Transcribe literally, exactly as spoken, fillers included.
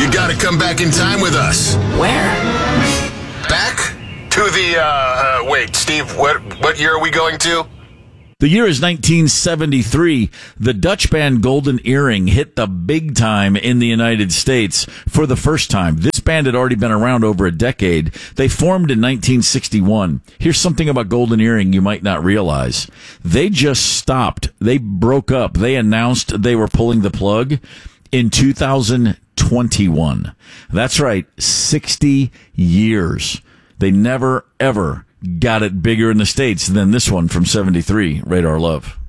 You gotta come back in time with us. Where? Back to the, uh, uh, wait, Steve, what, what year are we going to? The year is nineteen seventy-three. The Dutch band Golden Earring hit the big time in the United States for the first time. This band had already been around over a decade. They formed in nineteen sixty-one. Here's something about Golden Earring you might not realize. They just stopped. They broke up. They announced they were pulling the plug in two thousand twenty-one. That's right, sixty years. They never, ever got it bigger in the States than this one from seventy-three, Radar Love.